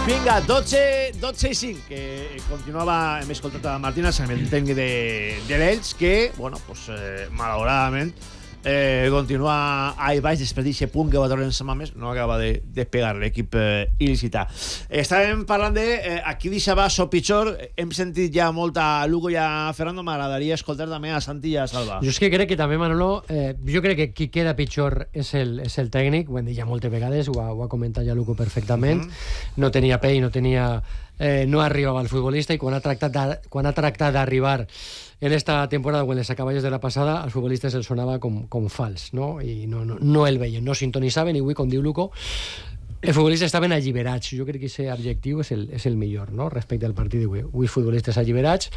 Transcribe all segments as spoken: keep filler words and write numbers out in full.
Vinga, dotze, dotze i cinc, que continuava, hem escoltat a Martínez, amb el tècnic de, de l'Elx, que, bueno, pues, eh, malauradament, eh, continua ahí baix després d'aquest punt que va treure en Sama més, no acaba de despegar l'equip eh, il·lícita. Estàvem parlant de eh, aquí deixava so pitjor, hem sentit ja molt a Lugo i a Fernando, m'agradaria escoltar també a Santi i a Salva. Jo és que crec que també, Manolo, eh, jo crec que qui queda pitjor és el, és el tècnic, ho hem dit ja moltes vegades, ho ha, ho ha comentat ja Lugo perfectament, mm-hmm. no tenia pell, no tenia... Eh, no arribava al futbolista i quan ha tractat de, quan ha tractat d'arribar en esta temporada o en les acaballes de la passada, als futbolistes els sonava com, com fals, no? I no, no, no el veien, no sintonitzaven, i avui, com diu Luco, els futbolistes estaven alliberats. Jo crec que aquest adjectiu és el, és el millor, no? Respecte al partit d'avui. Avui futbolistes alliberats,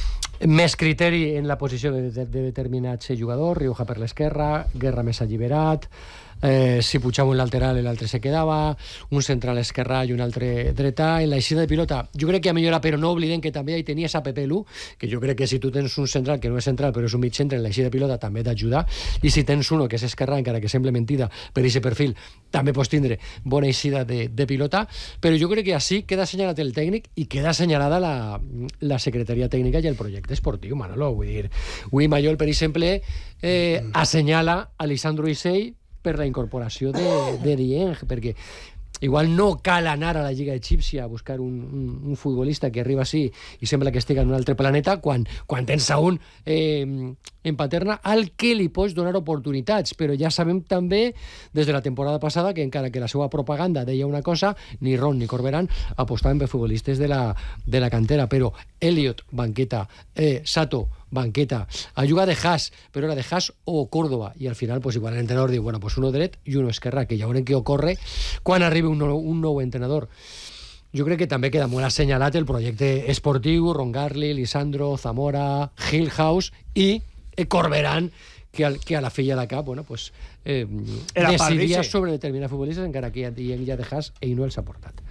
més criteri en la posició de, de, de determinats jugadors, Rioja per l'esquerra, Guerra més alliberat, eh, si pujava un lateral l'altre se quedava, un central esquerrà i un altre dretà. En l'eixida de pilota jo crec que ha millorat, però no oblidem que també hi tenies a Pepe Lu, que jo crec que si tu tens un central que no és central però és un mig centre, en l'eixida de pilota també t'ajuda, i si tens uno que és esquerrà, encara que sembla mentida per aquest perfil, també pots tindre bona eixida de, de pilota. Però jo crec que així queda assenyalat el tècnic i queda assenyalada la, la secretaria tècnica i el projecte esportiu, Manolo. Vull dir, avui Mayol, per exemple, eh, assenyala a Lisandro Isell per la incorporació de, de Dieng, perquè igual no cal anar a la Lliga Egípcia a buscar un, un, un futbolista que arriba així i sembla que estigui en un altre planeta, quan, quan tens a un eh, en Paterna al que li pots donar oportunitats. Però ja sabem també des de la temporada passada que encara que la seva propaganda deia una cosa, ni Ron ni Corberán apostaven per futbolistes de la, de la cantera. Però Elliot, banqueta, eh, Sato, banqueta, a jugar de Haas, però era de Haas o Córdoba, i al final pues, igual l'entrenador diu, bueno, pues uno dret i uno esquerrà, que ja veurem què ocorre quan arribi un nou, un nou entrenador. Jo crec que també queda molt assenyalat el projecte esportiu, Ron Garli, Lisandro, Zamora, Hillhouse i Corberán, que, al, que a la filla de cap, bueno, pues, eh, decidia sobre determinats futbolistes, encara que ell ja de Haas ell no els ha portat.